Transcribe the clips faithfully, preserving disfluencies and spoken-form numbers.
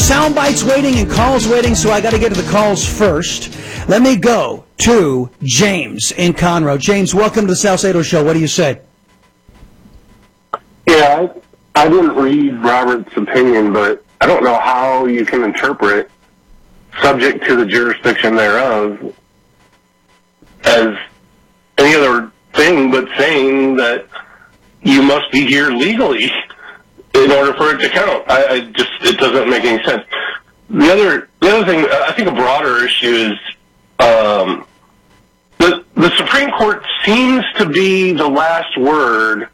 sound bites waiting and calls waiting, so I got to get to the calls first. Let me go to James in Conroe. James, welcome to the Salcedo Show. What do you say? Yeah, I, I didn't read Robert's opinion, but I don't know how you can interpret subject to the jurisdiction thereof as any other thing but saying that you must be here legally in order for it to count. I, I just, it doesn't make any sense. The other, the other thing, I think a broader issue is, um, the, the Supreme Court seems to be the last word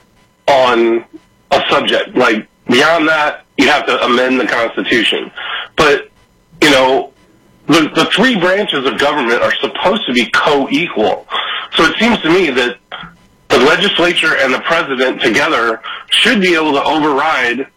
on a subject. Like, beyond that, you have to amend the Constitution. But, you know, the, the three branches of government are supposed to be co-equal. So it seems to me that the legislature and the president together should be able to override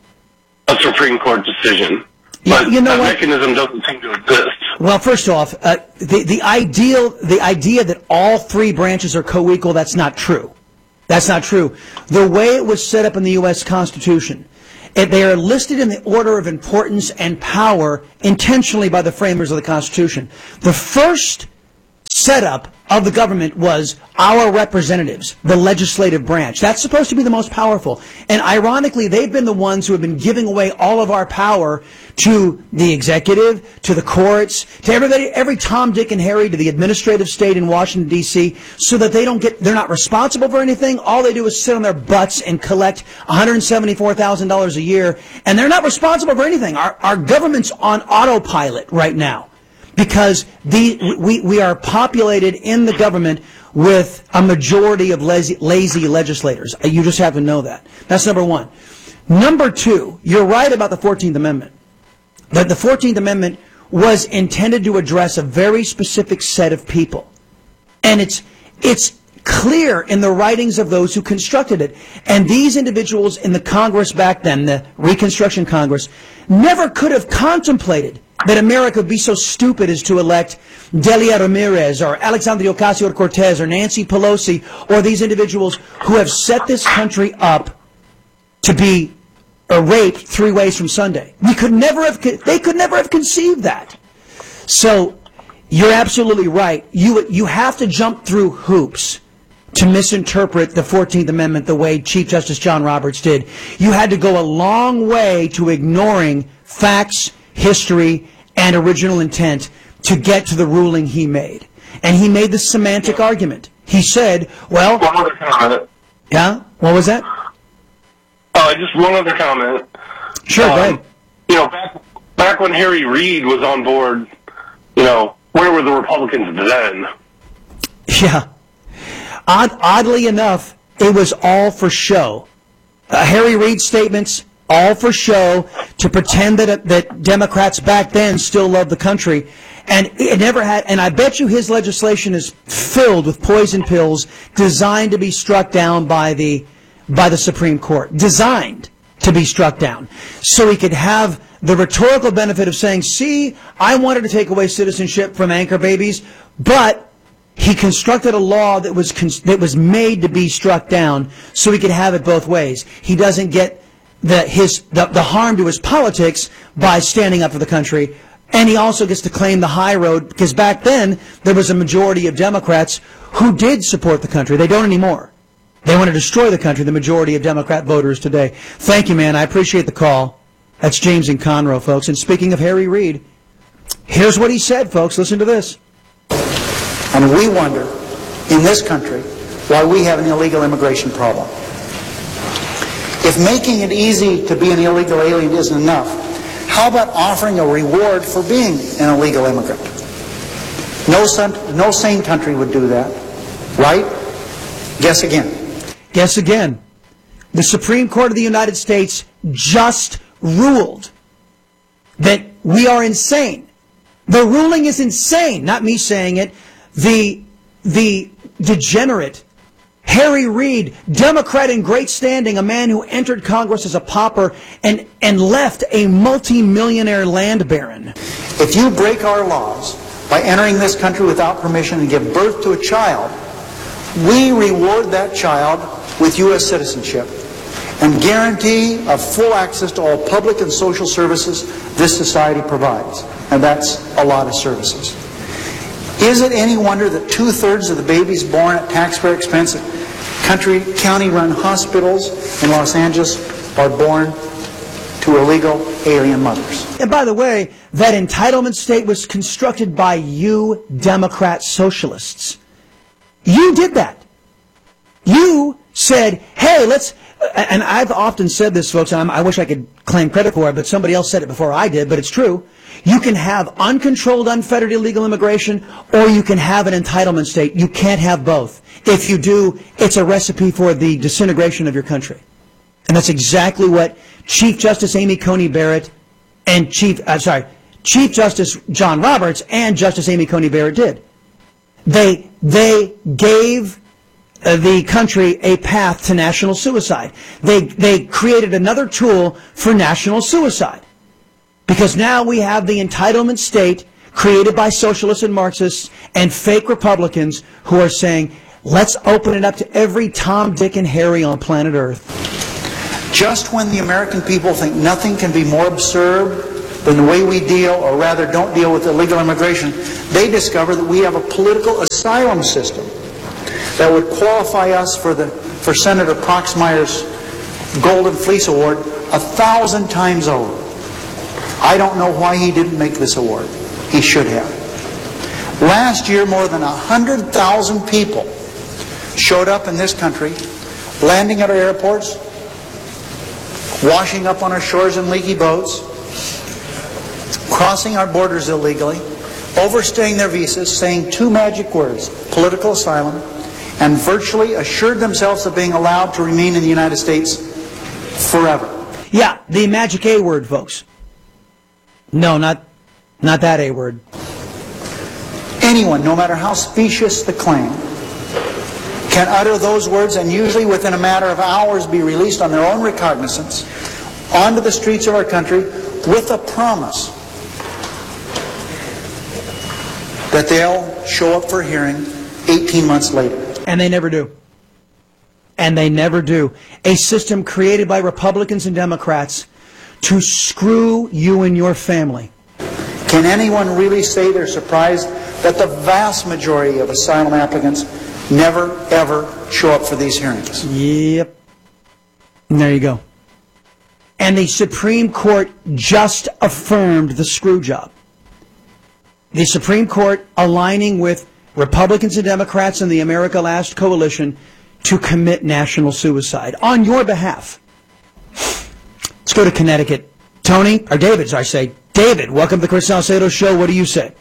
a Supreme Court decision. But you, you know that what? mechanism doesn't seem to exist. Well, first off, uh, the, the ideal, the idea that all three branches are co-equal, that's not true. That's not true. The way it was set up in the U S Constitution, it, they are listed in the order of importance and power intentionally by the framers of the Constitution. The first setup of the government was our representatives, the legislative branch. That's supposed to be the most powerful. And ironically, they've been the ones who have been giving away all of our power to the executive, to the courts, to everybody, every Tom, Dick, and Harry, to the administrative state in Washington, D C, so that they don't get, they're not responsible for anything. All they do is sit on their butts and collect one hundred seventy-four thousand dollars a year, and they're not responsible for anything. Our, our government's on autopilot right now. Because the, we, we are populated in the government with a majority of lazy, lazy legislators. You just have to know that. That's number one. Number two, you're right about the fourteenth Amendment. That the fourteenth Amendment was intended to address a very specific set of people. And it's, it's clear in the writings of those who constructed it. And these individuals in the Congress back then, the Reconstruction Congress, never could have contemplated that America would be so stupid as to elect Delia Ramirez or Alexandria Ocasio-Cortez or Nancy Pelosi or these individuals who have set this country up to be raped three ways from Sunday. We could never have, they could never have conceived that. So you're absolutely right. You, you have to jump through hoops to misinterpret the fourteenth Amendment the way Chief Justice John Roberts did. You had to go a long way to ignoring facts, history, and original intent to get to the ruling he made. And he made the semantic argument. He said, well... One other comment. Yeah? What was that? Uh, just one other comment. Sure, um, go ahead. You know, back, back when Harry Reid was on board, you know, where were the Republicans then? Yeah. Odd, oddly enough, it was all for show. Uh, Harry Reid's statements... all for show, to pretend that that Democrats back then still loved the country. And it never had, and I bet you his legislation is filled with poison pills designed to be struck down by the by the Supreme Court. Designed to be struck down. So he could have the rhetorical benefit of saying, see, I wanted to take away citizenship from anchor babies, but he constructed a law that was that was made to be struck down so he could have it both ways. He doesn't get The, his, the, the harm to his politics by standing up for the country. And he also gets to claim the high road, because back then there was a majority of Democrats who did support the country. They don't anymore. They want to destroy the country, the majority of Democrat voters today. Thank you, man. I appreciate the call. That's James in Conroe, folks. And speaking of Harry Reid, here's what he said, folks. Listen to this. And we wonder, in this country, why we have an illegal immigration problem. If making it easy to be an illegal alien isn't enough, how about offering a reward for being an illegal immigrant? No, son, no sane country would do that, right? Guess again. Guess again. The Supreme Court of the United States just ruled that we are insane. The ruling is insane, not me saying it. The, the degenerate Harry Reid, Democrat in great standing, a man who entered Congress as a pauper and, and left a multi-millionaire land baron. If you break our laws by entering this country without permission and give birth to a child, we reward that child with U S citizenship. and guarantee of full access to all public and social services this society provides. And that's a lot of services. Is it any wonder that two-thirds of the babies born at taxpayer expense at country, county-run hospitals in Los Angeles are born to illegal alien mothers? And by the way, that entitlement state was constructed by you Democrat socialists. You did that. You said, hey, let's, and I've often said this, folks, and I'm, I wish I could claim credit for it, but somebody else said it before I did, but it's true. You can have uncontrolled, unfettered illegal immigration, or you can have an entitlement state. You can't have both. If you do, it's a recipe for the disintegration of your country. And that's exactly what Chief Justice Amy Coney Barrett and Chief, uh, sorry, Chief Justice John Roberts and Justice Amy Coney Barrett did. They, they gave uh, the country a path to national suicide. They, they created another tool for national suicide. Because now we have the entitlement state created by socialists and Marxists and fake Republicans who are saying, let's open it up to every Tom, Dick, and Harry on planet Earth. Just when the American people think nothing can be more absurd than the way we deal, or rather don't deal, with illegal immigration, they discover that we have a political asylum system that would qualify us for the for Senator Proxmire's Golden Fleece Award a thousand times over. I don't know why he didn't make this award. He should have. Last year, more than one hundred thousand people showed up in this country, landing at our airports, washing up on our shores in leaky boats, crossing our borders illegally, overstaying their visas, saying two magic words, political asylum, and virtually assured themselves of being allowed to remain in the United States forever. Yeah, the magic A word, folks. No, not, not that A word. Anyone, no matter how specious the claim, can utter those words and usually within a matter of hours be released on their own recognizance onto the streets of our country with a promise that they'll show up for hearing eighteen months later. And they never do. And they never do. A system created by Republicans and Democrats to screw you and your family. Can anyone really say they're surprised that the vast majority of asylum applicants never, ever show up for these hearings? Yep. And there you go. And the Supreme Court just affirmed the screw job. The Supreme Court aligning with Republicans and Democrats and the America Last coalition to commit national suicide on your behalf. Let's go to Connecticut. Tony, or David, as I say. David, welcome to the Chris Salcedo Show. What do you say?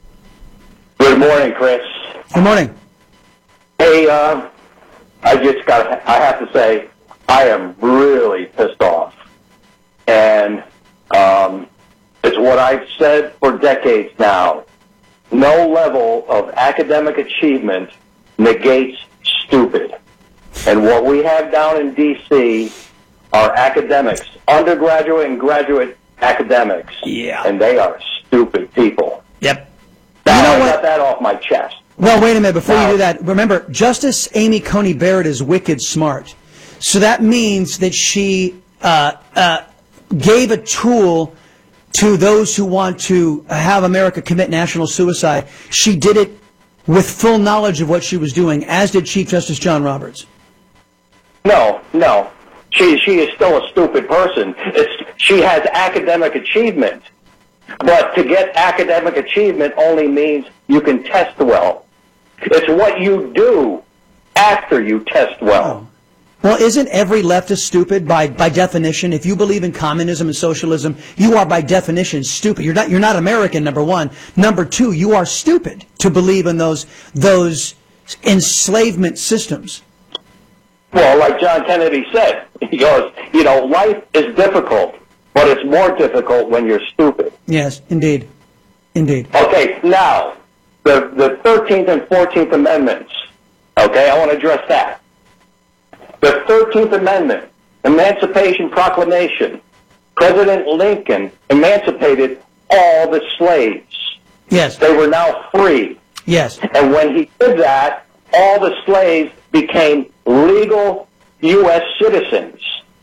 Good morning, Chris. Good morning. Hey, uh, I just got, I have to say, I am really pissed off. And um, it's what I've said for decades now. No level of academic achievement negates stupid. And what we have down in D C are academics, undergraduate and graduate academics. Yeah. And they are stupid people. Yep. Now, You know I what? got that off my chest. Well, wait a minute. Before Now- you do that, remember, Justice Amy Coney Barrett is wicked smart. So that means that she uh, uh, gave a tool to those who want to have America commit national suicide. She did it with full knowledge of what she was doing, as did Chief Justice John Roberts. No, no. She she is still a stupid person. It's, she has academic achievement. But to get academic achievement only means you can test well. It's what you do after you test well. Oh. Well, isn't every leftist stupid by, by definition? If you believe in communism and socialism, you are by definition stupid. You're not, you're not American, number one. Number two, you are stupid to believe in those, those enslavement systems. Well, like John Kennedy said, he goes, you know, life is difficult, but it's more difficult when you're stupid. Yes, indeed. Indeed. Okay, now, the, the thirteenth and fourteenth Amendments, okay, I want to address that. The thirteenth Amendment, Emancipation Proclamation, President Lincoln emancipated all the slaves. Yes. They were now free. Yes. And when he did that, all the slaves became legal U S citizens.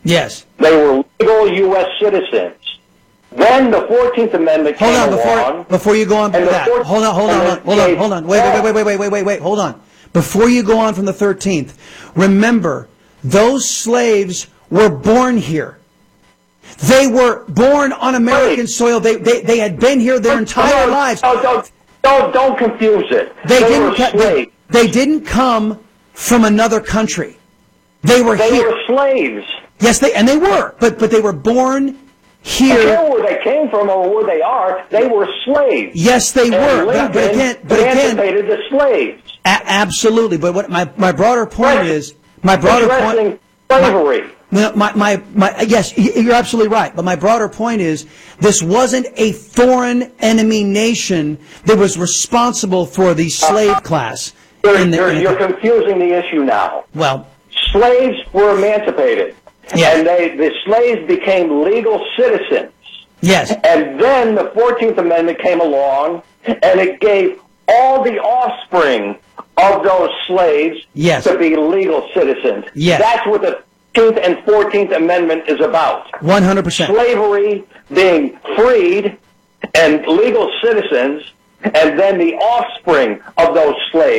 Yes. They were legal U S citizens. Then the fourteenth Amendment Hold came on, before along. before you go on from and the that. fourteenth Hold on, hold on, hold on, hold on, hold on. Wait, wait, wait, wait, wait, wait, wait, wait, hold on. Before you go on from the thirteenth, remember, those slaves were born here. They were born on American Wait. soil. They, they they had been here their entire No, lives. no, Don't, don't, don't confuse it. They, They didn't were co- they, slaves. they didn't come from another country. They were They here. were slaves. Yes, they and they were, but but they were born I here. don't know where they came from or where they are. They were slaves. Yes, they And were. But, Lincoln but again, but again, emancipated the slaves. a- absolutely. But what my my broader point Right. is, my broader Addressing point. slavery. No, my, my, my, yes, y- you're absolutely right. But my broader point is, this wasn't a foreign enemy nation that was responsible for the slave class. You're, in the- you're, in the- you're confusing the issue now. well, Slaves were emancipated. Yeah. And they, the slaves became legal citizens. yes, And then the fourteenth Amendment came along, and it gave all the offspring of those slaves Yes. to be legal citizens. Yes. That's what the fifteenth and fourteenth Amendment is about. one hundred percent. Slavery being freed and legal citizens, and then the offspring of those slaves